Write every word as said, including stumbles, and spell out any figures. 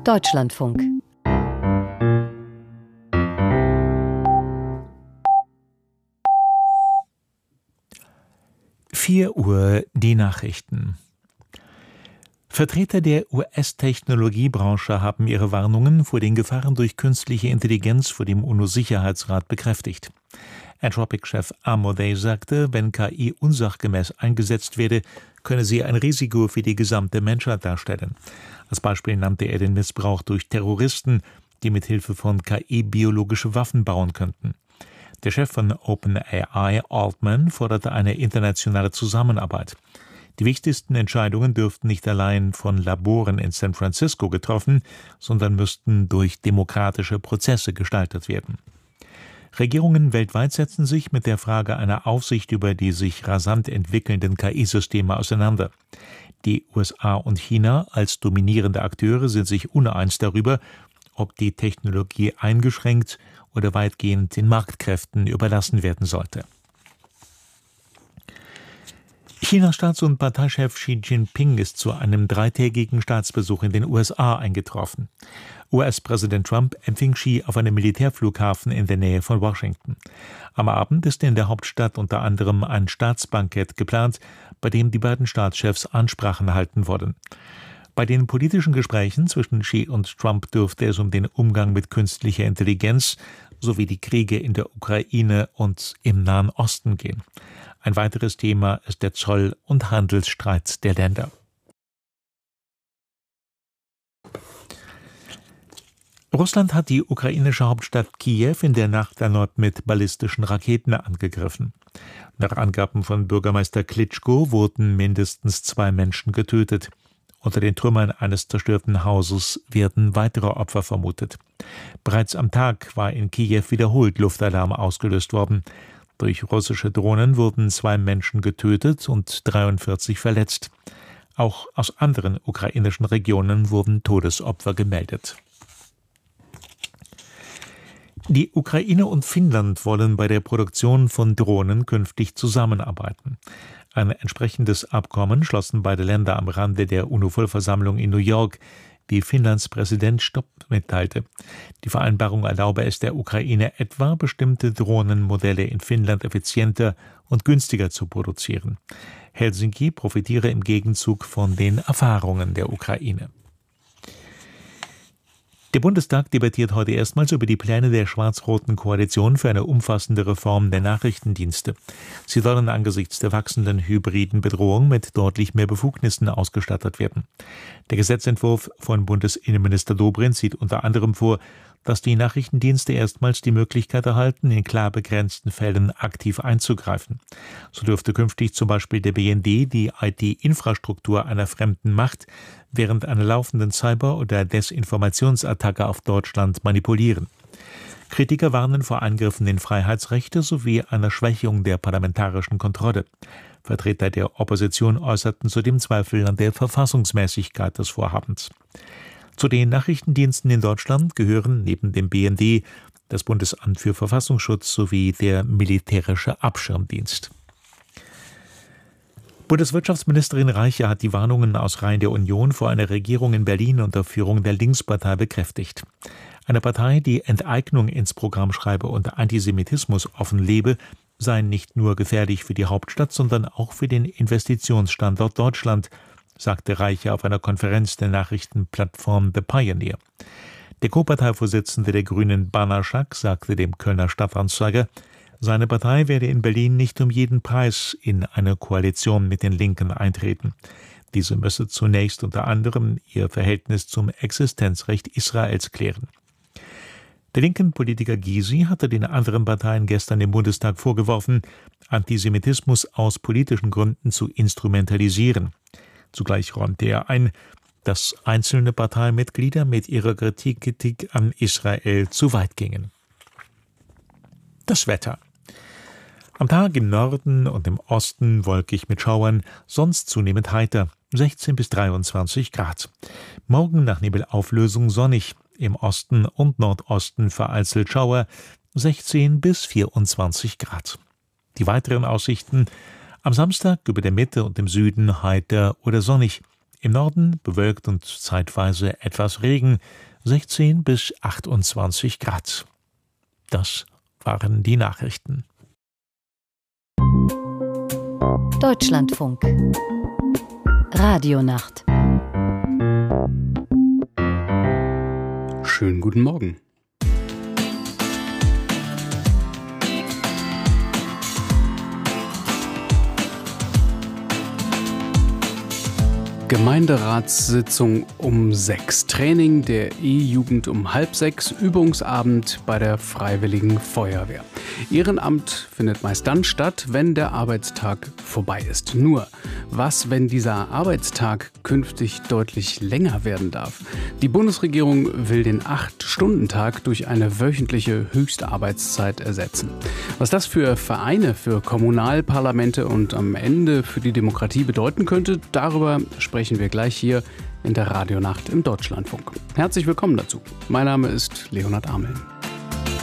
Deutschlandfunk. vier Uhr die Nachrichten. Vertreter der U S-Technologiebranche haben ihre Warnungen vor den Gefahren durch künstliche Intelligenz vor dem UNO-Sicherheitsrat bekräftigt. Anthropic-Chef Amodei sagte, wenn K I unsachgemäß eingesetzt werde, könne sie ein Risiko für die gesamte Menschheit darstellen. Als Beispiel nannte er den Missbrauch durch Terroristen, die mit Hilfe von K I biologische Waffen bauen könnten. Der Chef von OpenAI, Altman, forderte eine internationale Zusammenarbeit. Die wichtigsten Entscheidungen dürften nicht allein von Laboren in San Francisco getroffen, sondern müssten durch demokratische Prozesse gestaltet werden. Regierungen weltweit setzen sich mit der Frage einer Aufsicht über die sich rasant entwickelnden K I-Systeme auseinander. Die U S A und China als dominierende Akteure sind sich uneins darüber, ob die Technologie eingeschränkt oder weitgehend den Marktkräften überlassen werden sollte. Chinas Staats- und Parteichef Xi Jinping ist zu einem dreitägigen Staatsbesuch in den U S A eingetroffen. U S-Präsident Trump empfing Xi auf einem Militärflughafen in der Nähe von Washington. Am Abend ist in der Hauptstadt unter anderem ein Staatsbankett geplant, bei dem die beiden Staatschefs Ansprachen halten wollen. Bei den politischen Gesprächen zwischen Xi und Trump dürfte es um den Umgang mit künstlicher Intelligenz sowie die Kriege in der Ukraine und im Nahen Osten gehen. Ein weiteres Thema ist der Zoll- und Handelsstreit der Länder. Russland hat die ukrainische Hauptstadt Kiew in der Nacht erneut mit ballistischen Raketen angegriffen. Nach Angaben von Bürgermeister Klitschko wurden mindestens zwei Menschen getötet. Unter den Trümmern eines zerstörten Hauses werden weitere Opfer vermutet. Bereits am Tag war in Kiew wiederholt Luftalarm ausgelöst worden. Durch russische Drohnen wurden zwei Menschen getötet und dreiundvierzig verletzt. Auch aus anderen ukrainischen Regionen wurden Todesopfer gemeldet. Die Ukraine und Finnland wollen bei der Produktion von Drohnen künftig zusammenarbeiten. Ein entsprechendes Abkommen schlossen beide Länder am Rande der UNO-Vollversammlung in New York, wie Finnlands Präsident Stubb mitteilte. Die Vereinbarung erlaube es der Ukraine etwa, bestimmte Drohnenmodelle in Finnland effizienter und günstiger zu produzieren. Helsinki profitiere im Gegenzug von den Erfahrungen der Ukraine. Der Bundestag debattiert heute erstmals über die Pläne der schwarz-roten Koalition für eine umfassende Reform der Nachrichtendienste. Sie sollen angesichts der wachsenden hybriden Bedrohung mit deutlich mehr Befugnissen ausgestattet werden. Der Gesetzentwurf von Bundesinnenminister Dobrindt sieht unter anderem vor, dass die Nachrichtendienste erstmals die Möglichkeit erhalten, in klar begrenzten Fällen aktiv einzugreifen. So dürfte künftig zum Beispiel der B N D die I T-Infrastruktur einer fremden Macht während einer laufenden Cyber- oder Desinformationsattacke auf Deutschland manipulieren. Kritiker warnen vor Eingriffen in Freiheitsrechte sowie einer Schwächung der parlamentarischen Kontrolle. Vertreter der Opposition äußerten zudem Zweifel an der Verfassungsmäßigkeit des Vorhabens. Zu den Nachrichtendiensten in Deutschland gehören neben dem B N D das Bundesamt für Verfassungsschutz sowie der Militärische Abschirmdienst. Bundeswirtschaftsministerin Reiche hat die Warnungen aus Reihen der Union vor einer Regierung in Berlin unter Führung der Linkspartei bekräftigt. Eine Partei, die Enteignung ins Programm schreibe und Antisemitismus offenlebe, sei nicht nur gefährlich für die Hauptstadt, sondern auch für den Investitionsstandort Deutschland, sagte Reiche auf einer Konferenz der Nachrichtenplattform The Pioneer. Der Co-Parteivorsitzende der Grünen, Banaschak, sagte dem Kölner Stadtanzeiger, seine Partei werde in Berlin nicht um jeden Preis in eine Koalition mit den Linken eintreten. Diese müsse zunächst unter anderem ihr Verhältnis zum Existenzrecht Israels klären. Der linken Politiker Gysi hatte den anderen Parteien gestern im Bundestag vorgeworfen, Antisemitismus aus politischen Gründen zu instrumentalisieren. Zugleich räumte er ein, dass einzelne Parteimitglieder mit ihrer Kritik, Kritik an Israel zu weit gingen. Das Wetter. Am Tag im Norden und im Osten wolkig mit Schauern, sonst zunehmend heiter, sechzehn bis dreiundzwanzig Grad. Morgen nach Nebelauflösung sonnig, im Osten und Nordosten vereinzelt Schauer, sechzehn bis vierundzwanzig Grad. Die weiteren Aussichten: am Samstag über der Mitte und im Süden heiter oder sonnig, Im Norden bewölkt und zeitweise etwas Regen, sechzehn bis achtundzwanzig Grad. Das waren die Nachrichten. Deutschlandfunk Radionacht. Schönen guten Morgen. Gemeinderatssitzung um sechs, Training der E-Jugend um halb sechs, Übungsabend bei der Freiwilligen Feuerwehr. Ehrenamt findet meist dann statt, wenn der Arbeitstag vorbei ist. Nur, was, wenn dieser Arbeitstag künftig deutlich länger werden darf? Die Bundesregierung will den acht-Stunden-Tag durch eine wöchentliche Höchstarbeitszeit ersetzen. Was das für Vereine, für Kommunalparlamente und am Ende für die Demokratie bedeuten könnte, darüber sprechen wir gleich hier in der Radionacht im Deutschlandfunk. Herzlich willkommen dazu. Mein Name ist Leonhard Ameln.